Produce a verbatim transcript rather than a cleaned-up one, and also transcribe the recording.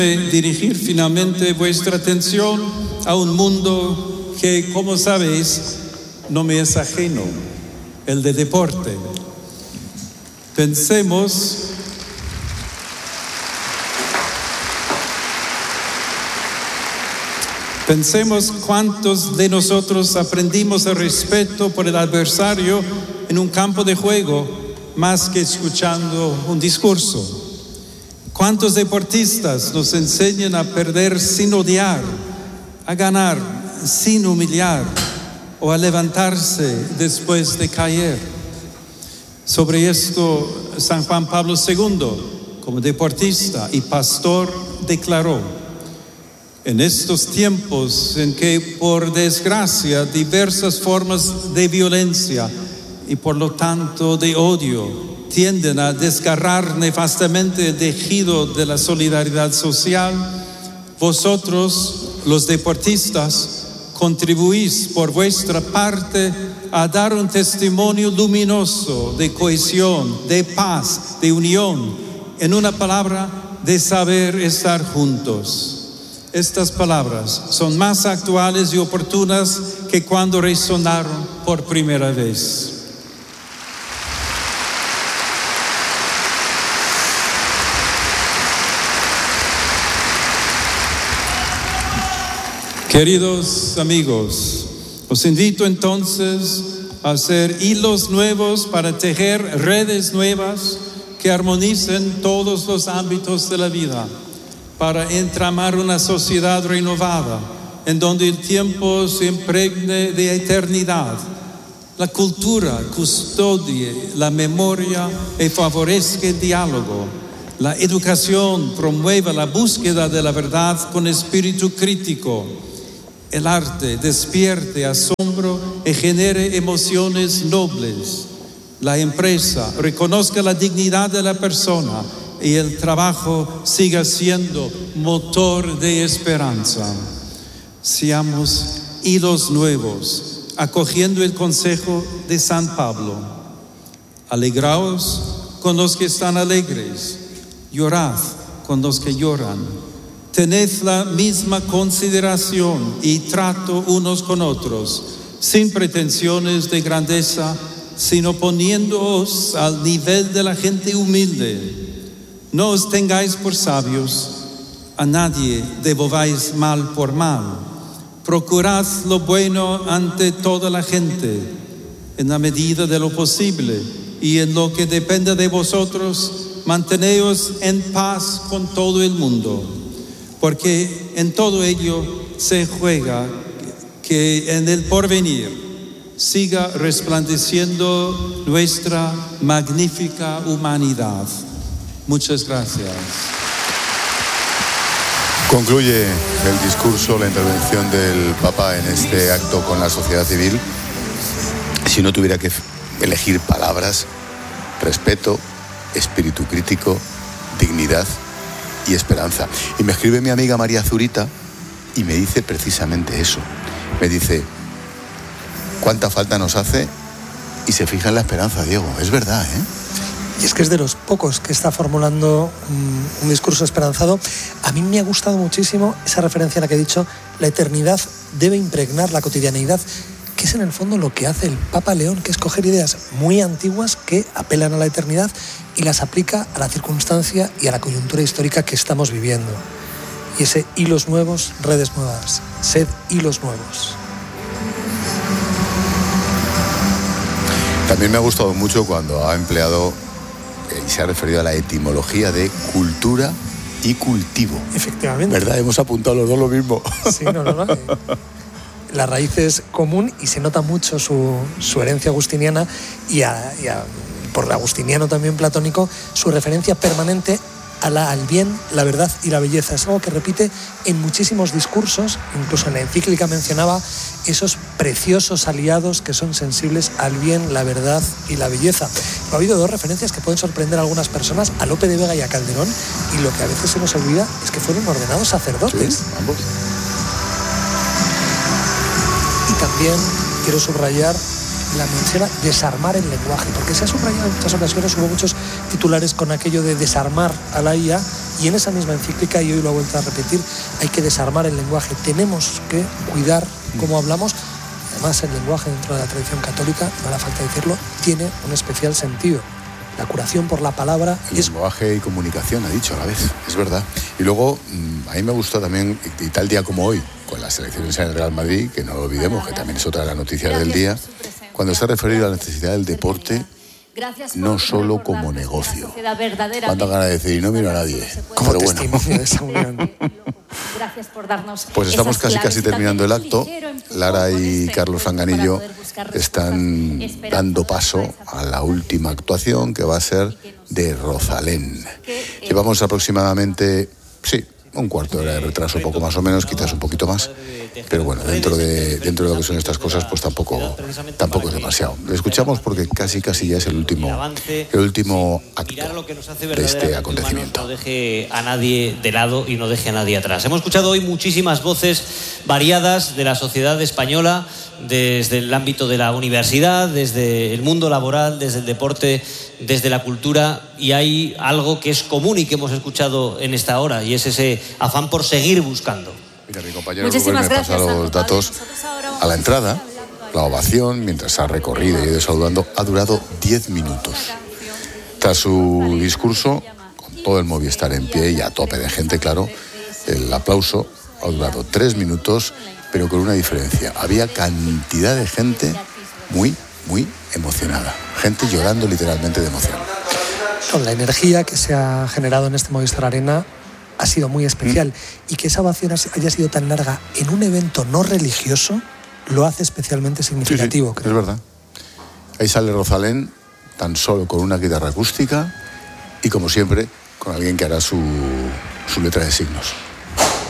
dirigir finalmente vuestra atención a un mundo que, como sabéis, no me es ajeno, el de deporte. Pensemos Pensemos cuántos de nosotros aprendimos el respeto por el adversario en un campo de juego más que escuchando un discurso. ¿Cuántos deportistas nos enseñan a perder sin odiar, a ganar sin humillar o a levantarse después de caer? Sobre esto, San Juan Pablo segundo, como deportista y pastor, declaró: en estos tiempos en que, por desgracia, diversas formas de violencia y por lo tanto de odio tienden a desgarrar nefastamente el tejido de la solidaridad social, vosotros, los deportistas, contribuís por vuestra parte a dar un testimonio luminoso de cohesión, de paz, de unión, en una palabra, de saber estar juntos. Estas palabras son más actuales y oportunas que cuando resonaron por primera vez. Queridos amigos, os invito entonces a hacer hilos nuevos para tejer redes nuevas que armonicen todos los ámbitos de la vida, para entramar una sociedad renovada en donde el tiempo se impregne de eternidad, la cultura custodie la memoria y favorezca el diálogo, la educación promueva la búsqueda de la verdad con espíritu crítico, el arte despierte asombro y genere emociones nobles, la empresa reconozca la dignidad de la persona y el trabajo siga siendo motor de esperanza. Seamos hilos nuevos, acogiendo el consejo de San Pablo. Alegraos con los que están alegres, llorad con los que lloran. Tened la misma consideración y trato unos con otros, sin pretensiones de grandeza, sino poniéndoos al nivel de la gente humilde. No os tengáis por sabios, a nadie devolváis mal por mal. Procurad lo bueno ante toda la gente, en la medida de lo posible, y en lo que dependa de vosotros, manteneos en paz con todo el mundo, porque en todo ello se juega que en el porvenir siga resplandeciendo nuestra magnífica humanidad. Muchas gracias. Concluye el discurso, la intervención del Papa en este acto con la sociedad civil. Si no tuviera que elegir palabras: respeto, espíritu crítico, dignidad y esperanza. Y me escribe mi amiga María Zurita y me dice precisamente eso. Me dice: ¿cuánta falta nos hace? Y se fija en la esperanza, Diego. Es verdad, ¿eh? Y es que es de los pocos que está formulando un, un discurso esperanzado. A mí me ha gustado muchísimo esa referencia a la que he dicho: la eternidad debe impregnar la cotidianidad, que es en el fondo lo que hace el Papa León, que es coger ideas muy antiguas que apelan a la eternidad y las aplica a la circunstancia y a la coyuntura histórica que estamos viviendo. Y ese hilos nuevos, redes nuevas, sed hilos nuevos. También me ha gustado mucho cuando ha empleado y se ha referido a la etimología de cultura y cultivo. Efectivamente. ¿Verdad? Hemos apuntado los dos lo mismo. Sí, no, no, no. La raíz es común y se nota mucho su, su herencia agustiniana y, a, y a, por el agustiniano también platónico, su referencia permanente a la, al bien, la verdad y la belleza. Es algo que repite en muchísimos discursos, incluso en la encíclica mencionaba esos preciosos aliados que son sensibles al bien, la verdad y la belleza. Ha habido dos referencias que pueden sorprender a algunas personas, a Lope de Vega y a Calderón, y lo que a veces se nos olvida es que fueron ordenados sacerdotes. Sí, ambos. Y también quiero subrayar la mención a desarmar el lenguaje, porque se ha subrayado en muchas ocasiones, hubo muchos titulares con aquello de desarmar a la I A, Y en esa misma encíclica, y hoy lo he vuelto a repetir, hay que desarmar el lenguaje. Tenemos que cuidar cómo hablamos. Además, el lenguaje dentro de la tradición católica, no hará falta decirlo, tiene un especial sentido. La curación por la palabra el es... lenguaje y comunicación, ha dicho a la vez, es verdad. Y luego, a mí me gustó también, y tal día como hoy, con las elecciones en el Real Madrid, que no lo olvidemos, que también es otra de las noticias del día, cuando se ha referido a la necesidad del deporte, no solo como negocio. Cuánta ganas de decir, y no miro a nadie. Como testimonio de esa unión. Gracias por darnos. Pues estamos casi casi terminando el acto. Lara y Carlos Fanganillo están dando paso a la última actuación, que va a ser de Rosalén. Llevamos aproximadamente, sí, un cuarto de hora de retraso, poco más o menos, quizás un poquito más. Pero bueno, dentro de dentro de lo que son estas cosas, pues tampoco tampoco es demasiado. Lo escuchamos porque casi casi ya es el último el último acto de este acontecimiento. No deje a nadie de lado y no deje a nadie atrás. Hemos escuchado hoy muchísimas voces variadas de la sociedad española, desde el ámbito de la universidad, desde el mundo laboral, desde el deporte, desde la cultura, y hay algo que es común y que hemos escuchado en esta hora, y es ese afán por seguir buscando. Mira, mi compañero Rubén me pasa los datos. A la entrada, la ovación, mientras ha recorrido y ido saludando, ha durado diez minutos. Tras su discurso, con todo el Movistar en pie y a tope de gente, claro, el aplauso ha durado tres minutos, pero con una diferencia. Había cantidad de gente muy, muy emocionada. Gente llorando literalmente de emoción. Con la energía que se ha generado en este Movistar Arena ha sido muy especial. Mm. Y que esa ovación haya sido tan larga en un evento no religioso lo hace especialmente significativo, sí, sí, creo. Es verdad. Ahí sale Rosalén, tan solo con una guitarra acústica y, como siempre, con alguien que hará su, su letra de signos.